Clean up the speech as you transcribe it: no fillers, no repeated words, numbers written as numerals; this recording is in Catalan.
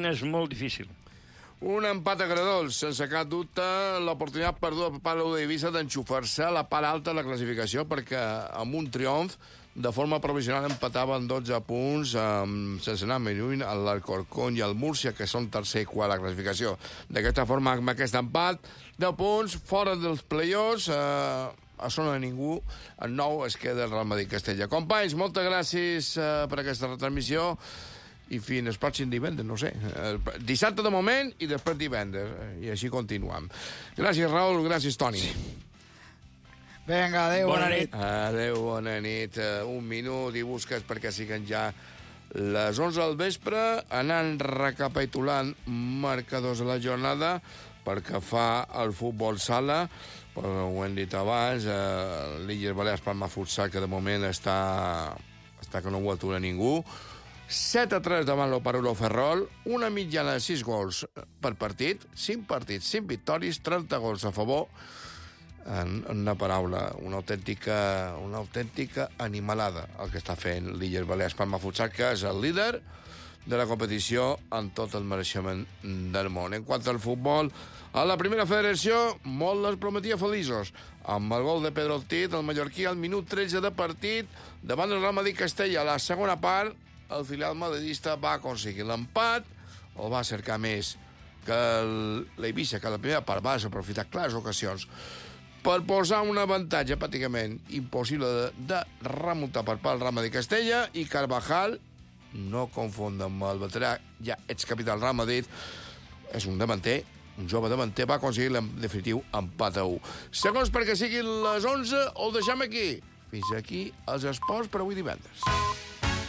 és molt difícil. Un empat agradós, sense cap dubte, l'oportunitat perduda per part d'Eivissa d'enxufar-se a la part alta de la classificació, perquè amb un triomf, de forma provisional, empataven 12 punts, sense anar més lluny, l'Alcorcón i el Múrcia, que són tercer i quart a la classificació. D'aquesta forma, amb aquest empat, 10 punts, fora dels play-offs, a zona de ningú, en 9 es queda el Real Madrid-Castella. Companys, moltes gràcies per aquesta retransmissió, i fins el pròxim divendres, no sé. Dissabte de moment i després divendres. I així continuem. Gràcies, Raül. Gràcies, Toni. Sí. Vinga, adéu, bona nit. Adéu, bona nit. Un minut i busques perquè siguen ja les 11 del vespre, anant recapitulant marcadors de la jornada perquè fa el futbol sala, però ho hem dit abans, l'Illes Balears Palma Futsal, que de moment està que no ho atura ningú, 7-3 davant l'Oparulo Ferrol, una mitjana de 6 gols per partit, 5 partits, 5 victòries, 30 gols a favor. En una paraula, una autèntica animalada el que està fent l'Illes Balears Palma Futsal, que és el líder de la competició amb tot el mereixement del món. En quant al futbol, a la primera federació, molt les prometia feliços. Amb el gol de Pedro Ortiz, el mallorquí, al minut 13 de partit, davant el Real Madrid-Castella. A la segona part, el filial madridista va aconseguir l'empat, o va cercar més que l'Eivissa, que a la primera part va desaprofitar clares ocasions per posar un avantatge pràcticament impossible de remuntar per part del Real Madrid-Castella, i Carvajal, no confondre amb el veterà, ja excapital del Real Madrid, és un davanter, un jove davanter, va aconseguir el definitiu empat a 1. Segons perquè siguin les 11, ho deixem aquí. Fins aquí els esports per avui divendres.